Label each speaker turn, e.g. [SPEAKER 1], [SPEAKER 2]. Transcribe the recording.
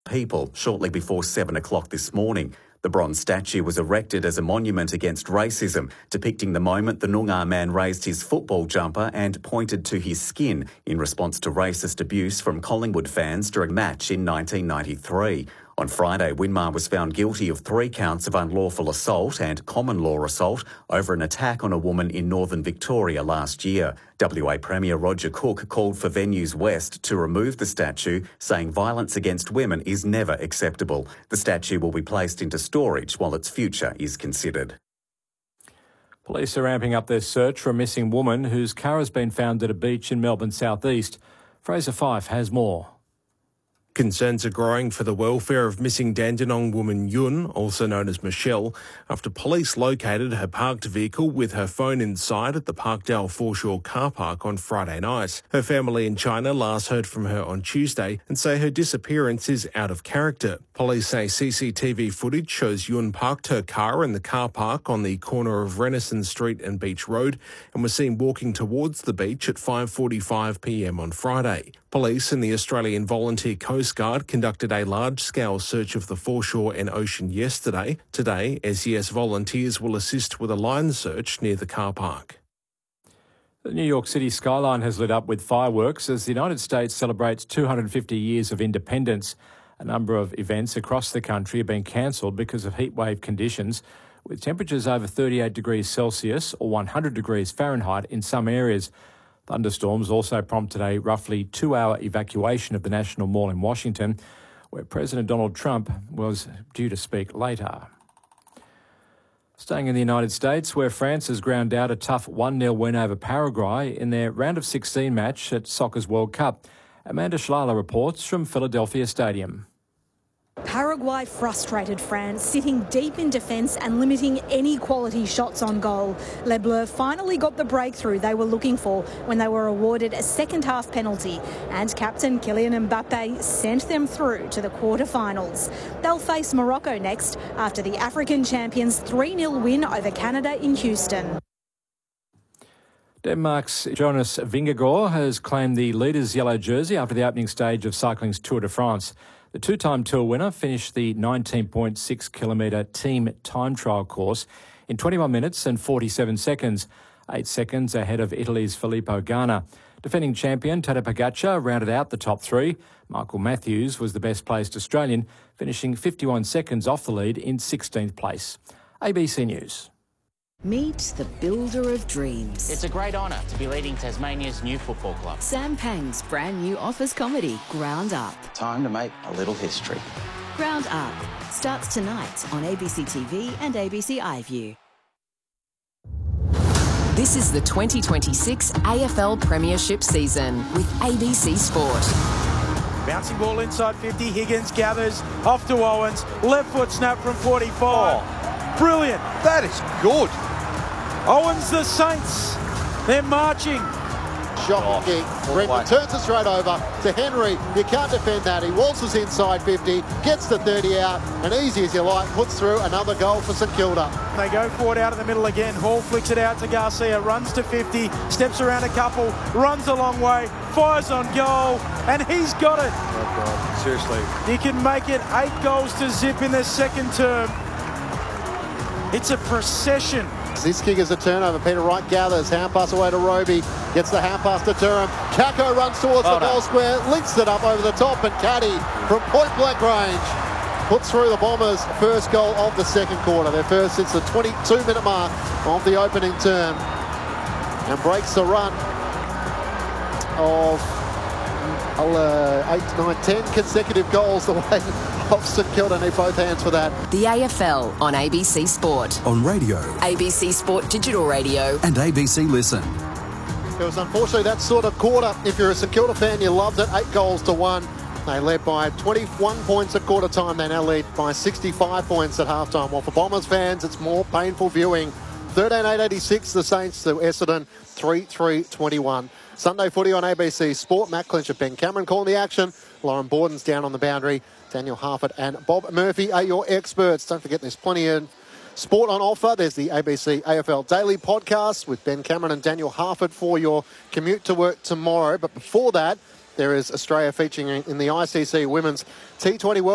[SPEAKER 1] people shortly before 7 o'clock this morning. The bronze statue was erected as a monument against racism, depicting the moment the Noongar man raised his football jumper and pointed to his skin in response to racist abuse from Collingwood fans during a match in 1993. On Friday, Winmar was found guilty of 3 counts of unlawful assault and common law assault over an attack on a woman in northern Victoria last year. WA Premier Roger Cook called for Venues West to remove the statue, saying violence against women is never acceptable. The statue will be placed into storage while its future is considered.
[SPEAKER 2] Police are ramping up their search for a missing woman whose car has been found at a beach in Melbourne southeast. Fraser Fife has more.
[SPEAKER 3] Concerns are growing for the welfare of missing Dandenong woman Yun, also known as Michelle, after police located her parked vehicle with her phone inside at the Parkdale Foreshore car park on Friday night. Her family in China last heard from her on Tuesday and say her disappearance is out of character. Police say CCTV footage shows Yun parked her car in the car park on the corner of Renaissance Street and Beach Road and was seen walking towards the beach at 5:45 p.m. on Friday. Police and the Australian Volunteer Coast Guard conducted a large-scale search of the foreshore and ocean yesterday. Today, SES volunteers will assist with a line search near the car park.
[SPEAKER 2] The New York City skyline has lit up with fireworks as the United States celebrates 250 years of independence. A number of events across the country have been cancelled because of heatwave conditions, with temperatures over 38 degrees Celsius or 100 degrees Fahrenheit in some areas. Thunderstorms also prompted a roughly 2-hour evacuation of the National Mall in Washington, where President Donald Trump was due to speak later. Staying in the United States, where France has ground out a tough 1-0 win over Paraguay in their round of 16 match at Soccer's World Cup. Amanda Shlala reports from Philadelphia Stadium.
[SPEAKER 4] Paraguay frustrated France, sitting deep in defence and limiting any quality shots on goal. Les Bleus finally got the breakthrough they were looking for when they were awarded a second-half penalty, and captain Kylian Mbappe sent them through to the quarter-finals. They'll face Morocco next after the African champions' 3-0 win over Canada in Houston.
[SPEAKER 2] Denmark's Jonas Vingegaard has claimed the leader's yellow jersey after the opening stage of cycling's Tour de France. The 2-time Tour winner finished the 19.6-kilometre team time trial course in 21 minutes and 47 seconds, 8 seconds ahead of Italy's Filippo Ganna. Defending champion Tadej Pogacar rounded out the top 3. Michael Matthews was the best-placed Australian, finishing 51 seconds off the lead in 16th place. ABC News.
[SPEAKER 5] Meet the builder of dreams.
[SPEAKER 6] It's a great honour to be leading Tasmania's new football club.
[SPEAKER 5] Sam Pang's brand new office comedy, Ground Up.
[SPEAKER 7] Time to make a little history.
[SPEAKER 5] Ground Up starts tonight on ABC TV and ABC iView. This is the 2026 AFL Premiership season with ABC Sport.
[SPEAKER 8] Bouncing ball inside 50, Higgins gathers, off to Owens, left foot snap from 45. Oh, brilliant.
[SPEAKER 9] That is good.
[SPEAKER 8] Owens, the Saints, they're marching.
[SPEAKER 10] Shocking kick. Brendan turns it straight over to Henry. You can't defend that. He waltzes inside 50, gets the 30 out, and easy as you like, puts through another goal for St Kilda.
[SPEAKER 8] They go forward out of the middle again. Hall flicks it out to Garcia, runs to 50, steps around a couple, runs a long way, fires on goal, and he's got it.
[SPEAKER 9] Oh, God. Seriously.
[SPEAKER 8] You can make it 8 goals to zip in their second term. It's a procession.
[SPEAKER 10] This kick is a turnover. Peter Wright gathers, hand pass away to Roby, gets the hand pass to Durham. Kako runs towards the goal square, links it up over the top, and Caddy from point blank range puts through the Bombers' first goal of the second quarter, their first since the 22-minute mark of the opening term, and breaks the run of 8, 9, 10 consecutive goals the way of St Kilda. Need both hands for that.
[SPEAKER 5] The AFL on ABC Sport.
[SPEAKER 11] On radio.
[SPEAKER 5] ABC Sport Digital Radio.
[SPEAKER 11] And ABC Listen.
[SPEAKER 10] It was unfortunately that sort of quarter. If you're a St Kilda fan, you loved it. 8 goals to 1. They led by 21 points at quarter time. They now lead by 65 points at half time. Well, for Bombers fans, it's more painful viewing. 13-8-86, the Saints to Essendon, 3-3-21. Sunday footy on ABC Sport. Matt Clinch and Ben Cameron calling the action. Lauren Borden's down on the boundary. Daniel Harford and Bob Murphy are your experts. Don't forget there's plenty of sport on offer. There's the ABC AFL Daily Podcast with Ben Cameron and Daniel Harford for your commute to work tomorrow. But before that, there is Australia featuring in the ICC Women's T20 World